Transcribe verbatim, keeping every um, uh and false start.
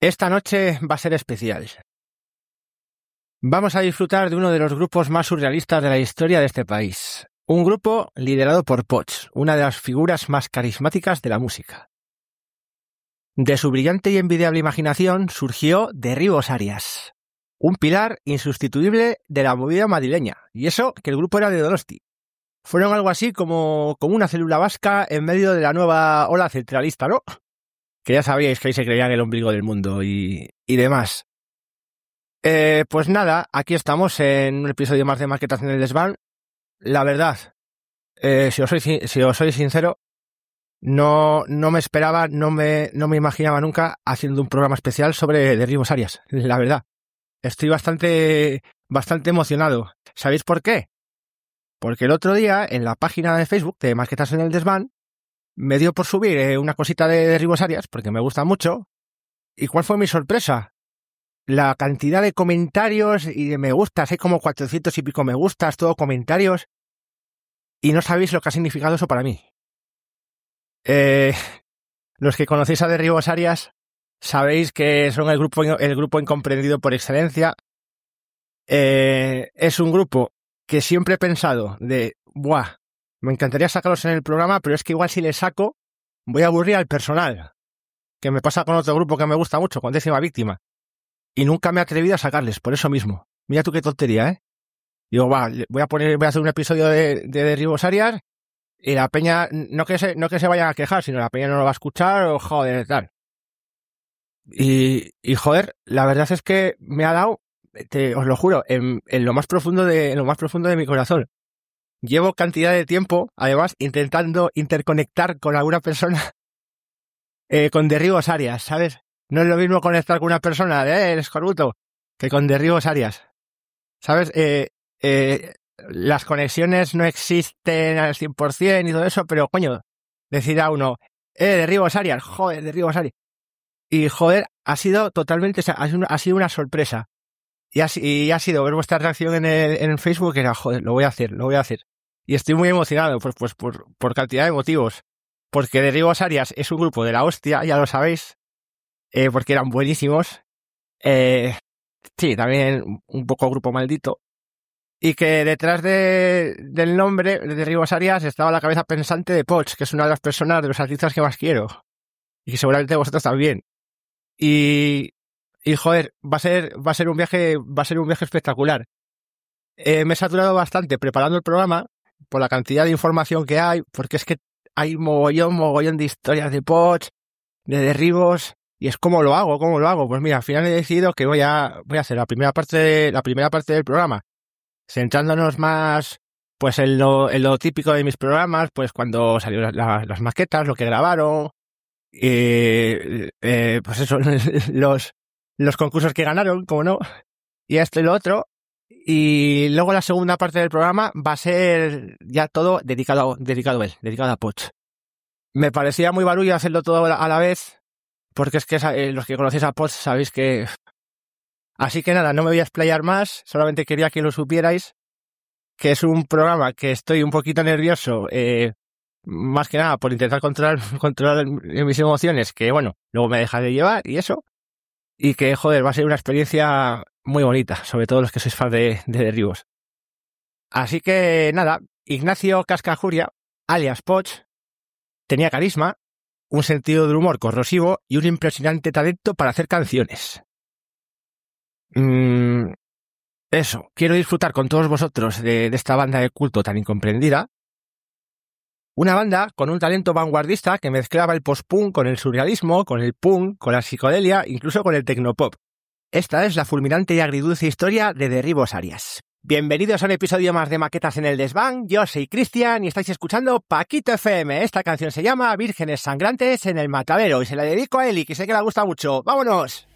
Esta noche va a ser especial. Vamos a disfrutar de uno de los grupos más surrealistas de la historia de este país. Un grupo liderado por Poch, una de las figuras más carismáticas de la música. De su brillante y envidiable imaginación surgió Derribos Arias, un pilar insustituible de la movida madrileña, y eso que el grupo era de Donosti. Fueron algo así como, como una célula vasca en medio de la nueva ola centralista, ¿no? Que ya sabíais que ahí se creían el ombligo del mundo y, y demás. Eh, pues nada, aquí estamos en un episodio más de Maquetas en el Desván. La verdad, eh, si os soy, si os soy sincero, no, no me esperaba, no me, no me imaginaba nunca haciendo un programa especial sobre Derribos Arias. La verdad, estoy bastante, bastante emocionado. ¿Sabéis por qué? Porque el otro día, en la página de Facebook de Maquetas en el Desván, me dio por subir eh, una cosita de Derribos Arias, porque me gusta mucho. ¿Y cuál fue mi sorpresa? La cantidad de comentarios y de me gustas, hay como cuatrocientos y pico me gustas, todo comentarios, y no sabéis lo que ha significado eso para mí. Eh, los que conocéis a Derribos Arias sabéis que son el grupo, el grupo incomprendido por excelencia. Eh, es un grupo que siempre he pensado de, buah, me encantaría sacarlos en el programa, pero es que igual si les saco voy a aburrir al personal, que me pasa con otro grupo que me gusta mucho, con Décima Víctima. Y nunca me he atrevido a sacarles, por eso mismo. Mira tú qué tontería, ¿eh? Digo, va, voy a poner, voy a hacer un episodio de, de Derribos Arias y la peña, no que se, no que se vayan a quejar, sino la peña no lo va a escuchar o joder, tal. Y, y joder, la verdad es que me ha dado, te, os lo juro, en, en lo más profundo de, en lo más profundo de mi corazón. Llevo cantidad de tiempo, además, intentando interconectar con alguna persona eh, con Derribos Arias, ¿sabes? No es lo mismo conectar con una persona de eh, eres corrupto que con Derribos Arias. ¿Sabes? Eh, eh, las conexiones no existen al cien por ciento y todo eso, pero coño, decir a uno, eh, Derribos Arias, joder, Derribos Arias. Y joder, ha sido totalmente, ha sido una, ha sido una sorpresa. Y ha, y ha sido ver vuestra reacción en el, en el Facebook, que era, joder, lo voy a hacer, lo voy a hacer. Y estoy muy emocionado, pues, pues por, por cantidad de motivos. Porque Derribos Arias es un grupo de la hostia, ya lo sabéis. Eh, porque eran buenísimos. Eh, sí, también un poco grupo maldito. Y que detrás de, del nombre de Derribos Arias estaba la cabeza pensante de Poch, que es una de las personas, de los artistas que más quiero. Y que seguramente vosotros también. Y, y joder, va a ser, va a ser un viaje, va a ser un viaje espectacular. Eh, me he saturado bastante preparando el programa por la cantidad de información que hay, porque es que hay mogollón, mogollón de historias de Poch, de derribos. Y es cómo lo hago, cómo lo hago. Pues mira, al final he decidido que voy a, voy a hacer la primera parte de, la primera parte del programa, centrándonos más, pues en lo, en lo típico de mis programas, pues cuando salieron la, la, las maquetas, lo que grabaron, eh, eh, pues eso, los, los concursos que ganaron, como no, y esto y lo otro. Y luego la segunda parte del programa va a ser ya todo dedicado, dedicado a él, dedicado a Poch. Me parecía muy barullo hacerlo todo a la vez, porque es que eh, los que conocéis a Poch sabéis que... Así que nada, no me voy a explayar más, solamente quería que lo supierais, que es un programa que estoy un poquito nervioso, eh, más que nada por intentar controlar, controlar mis emociones, que bueno, luego me deja de llevar y eso, y que joder, va a ser una experiencia muy bonita, sobre todo los que sois fans de, de derribos. Así que nada, Ignacio Cascajuria, alias Poch, tenía carisma, un sentido del humor corrosivo y un impresionante talento para hacer canciones. Mm, eso, quiero disfrutar con todos vosotros de, de esta banda de culto tan incomprendida. Una banda con un talento vanguardista que mezclaba el post-punk con el surrealismo, con el punk, con la psicodelia, incluso con el tecnopop. Esta es la fulminante y agridulce historia de Derribos Arias. Bienvenidos a un episodio más de Maquetas en el Desván. Yo soy Cristian y estáis escuchando Paquito F M. Esta canción se llama Vírgenes Sangrantes en el Matadero y se la dedico a Eli, que sé que le gusta mucho. ¡Vámonos!